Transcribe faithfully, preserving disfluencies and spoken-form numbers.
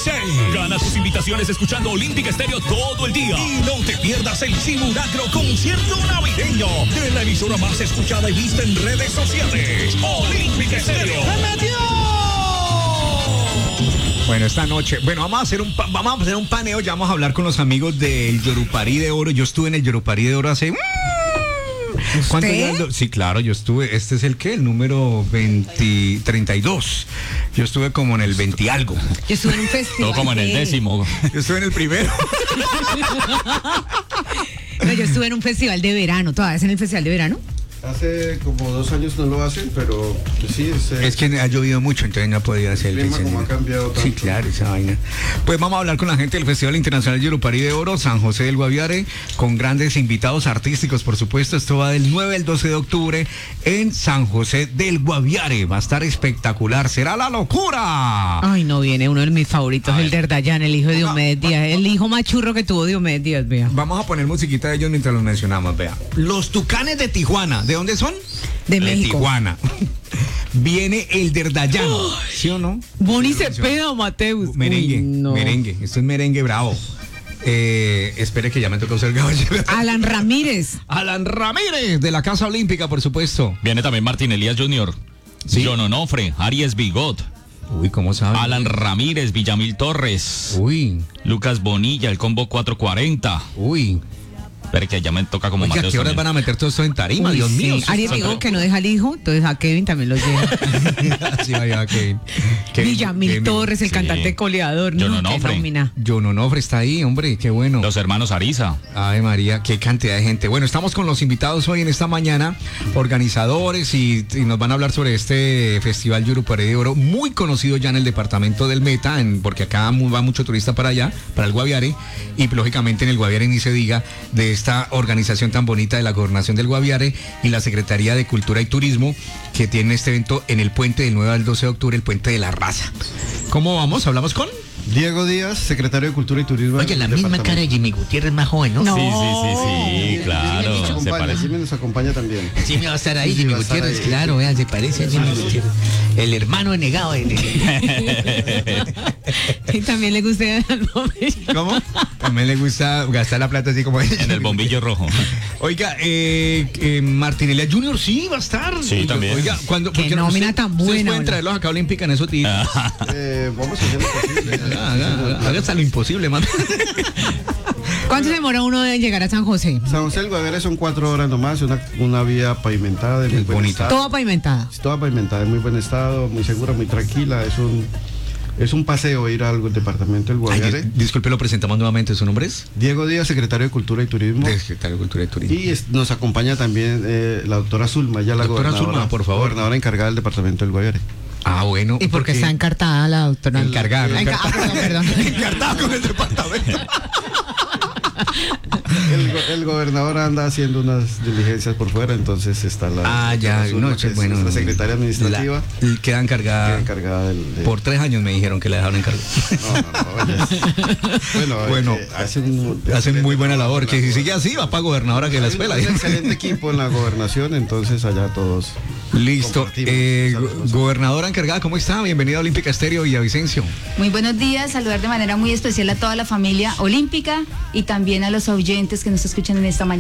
seis. Gana tus invitaciones escuchando Olímpica Estéreo todo el día. Y no te pierdas el simulacro concierto navideño de la emisora más escuchada y vista en redes sociales. Olímpica Estéreo. ¡Me metió! Bueno, esta noche, bueno, vamos a hacer un pa- vamos a hacer un paneo, ya vamos a hablar con los amigos del Yoruparí de Oro. Yo estuve en el Yoruparí de Oro hace... ¿Cuánto ya el do- Sí, claro, yo estuve, este es el qué, el número veinte, treinta y dos. Yo estuve como en el veinte y algo. Yo estuve en un festival. Todo como en el de- décimo. Yo estuve en el primero. No, yo estuve en un festival de verano. ¿Todavía es en el festival de verano? Hace como dos años no lo hacen, pero pues sí, es, Es que ha llovido mucho, entonces no podía hacer el clima como ha cambiado tanto. Sí, claro, esa vaina. Pues vamos a hablar con la gente del Festival Internacional Yoruparí de Oro, San José del Guaviare, con grandes invitados artísticos, por supuesto. Esto va del nueve al doce de octubre en San José del Guaviare. Va a estar espectacular, será la locura. Ay, no viene uno de mis favoritos, A el ver. de Dayan, el hijo de Ponga- Diomedes Díaz, el hijo más churro que tuvo Diomedes Díaz, vea. Vamos a poner musiquita de ellos mientras los mencionamos, vea. Los Tucanes de Tijuana, ¿de dónde son? De México. Tijuana. Viene el Derdayano, ¿sí o no? Boni Yo no Cepeda, Mateus. Merengue, Uy, no. merengue. Esto es merengue bravo. Eh, espere que ya me tocó ser caballero. Alan Ramírez. Alan Ramírez, de la Casa Olímpica, por supuesto. Viene también Martín Elías junior Sí. John Onofre, Aries Bigot, Uy, ¿cómo sabe? Alan Ramírez, Villamil Torres, Uy, Lucas Bonilla, el combo cuatrocientos cuarenta. uy. Pero que ya me toca como Oiga, Mateus ¿qué horas también. van a meter todo esto en tarima? Uy, Dios sí. mío. Ariel dijo que no deja al hijo, entonces a Kevin también lo lleva. Sí, vaya, Kevin. Kevin, Villamil Kevin. Torres, el sí. cantante coleador. John No, qué Onofre. nómina. John Onofre está ahí, hombre, qué bueno. Los hermanos Ariza. Ay, María, qué cantidad de gente. Bueno, estamos con los invitados hoy en esta mañana, organizadores, y, y nos van a hablar sobre este Festival Yoruparí de Oro, muy conocido ya en el departamento del Meta, en, porque acá mu- va mucho turista para allá, para el Guaviare, y lógicamente en el Guaviare ni se diga de esta organización tan bonita de la Gobernación del Guaviare y la Secretaría de Cultura y Turismo, que tiene este evento en el puente del nueve al doce de octubre, el Puente de la Raza. ¿Cómo vamos? ¿Hablamos con? Diego Díaz, secretario de Cultura y Turismo. Oye, la del misma cara de departamento. Jimmy Gutiérrez, más joven, ¿no? No. Sí, sí, sí, sí, Jimmy claro. nos Se acompaña, parece. Jimmy nos acompaña también. Sí, me va a estar ahí, Sí, Jimmy va a estar Gutiérrez, ahí. claro, vean, se parece a Jimmy Gutiérrez. El hermano de negado. Y también le gusta al momento. ¿Cómo? También le gusta gastar la plata así como ella. En el bombillo rojo. Oiga, eh, eh, Martinelli Junior sí va a estar. Sí, también. Oiga, cuando, Qué ¿por no nómina usted- tan ustedes buena, pueden hola. traerlos acá a Olímpica en esos días. Eh, vamos a hacer lo posible. Haga, haga, haga hasta lo imposible, man. ¿Cuánto se demora uno en llegar a San José? San José del Guaviare son cuatro horas nomás, una, una vía pavimentada de muy Es buen bonita. estado. Toda pavimentada. Sí, toda pavimentada, de muy buen estado, muy segura, muy tranquila. Es un, es un paseo ir al departamento del Ay, Guaviare. dis- disculpe, lo presentamos nuevamente. ¿Su nombre es? Diego Díaz, secretario de Cultura y Turismo. De Secretario de Cultura y Turismo. Y es- nos acompaña también eh, la doctora Zulma, ya la Doctora gobernadora, Zulma, por favor. gobernadora encargada del departamento del Guaviare. Ah, bueno. ¿Y por qué está encartada la doctora? Encargada, ¿no? Enca- ah, perdón, perdón. encartado con el departamento? El, go- el gobernador anda haciendo unas diligencias por fuera, entonces está la. Ah, ya, doctora Zulma, no, que es bueno. la secretaria administrativa. La- queda encargada. queda encargada del. de- Por tres años me dijeron que la dejaron encargada. No, no, no, ella es- bueno, Bueno, eh, hacen, Hacen muy buena labor. Que si sigue así, va para gobernadora que la Hay escuela. un excelente equipo en la gobernación, entonces allá todos. Listo. compartimos Eh, esa go- responsabilidad. gobernadora encargada, ¿cómo está? Bienvenida a Olímpica Estéreo Villavicencio. Muy buenos días, saludar de manera muy especial a toda la familia olímpica y también a los oyentes que nos escuchan en esta mañana.